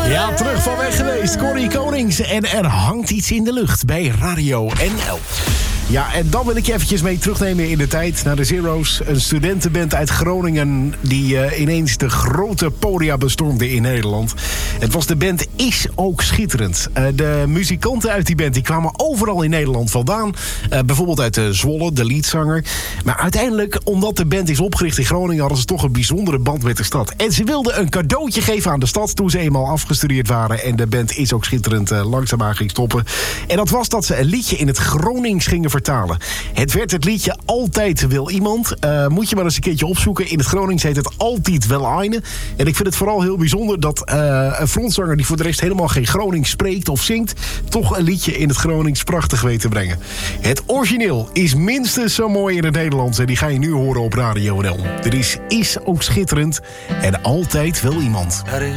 Ja, terug van weg geweest. Corrie Konings. En er hangt iets in de lucht bij Radio NL. Ja, en dan wil ik je eventjes mee terugnemen in de tijd naar de Zero's. Een studentenband uit Groningen die ineens de grote podia bestormde in Nederland. Het was de band Is Ook Schitterend. De muzikanten uit die band die kwamen overal in Nederland vandaan. Bijvoorbeeld uit Zwolle, de leadzanger. Maar uiteindelijk, omdat de band is opgericht in Groningen, hadden ze toch een bijzondere band met de stad. En ze wilden een cadeautje geven aan de stad toen ze eenmaal afgestudeerd waren. En de band Is Ook Schitterend langzaamaan ging stoppen. En dat was dat ze een liedje in het Gronings gingen vertalen. Het werd het liedje Altijd Wil Iemand. Moet je maar eens een keertje opzoeken. In het Gronings heet het Altijd Wel Eine. En ik vind het vooral heel bijzonder dat een frontzanger die voor de rest helemaal geen Gronings spreekt of zingt, toch een liedje in het Gronings prachtig weet te brengen. Het origineel is minstens zo mooi in het Nederlands en die ga je nu horen op Radio NL. Er is Ook Schitterend en Altijd Wel Iemand.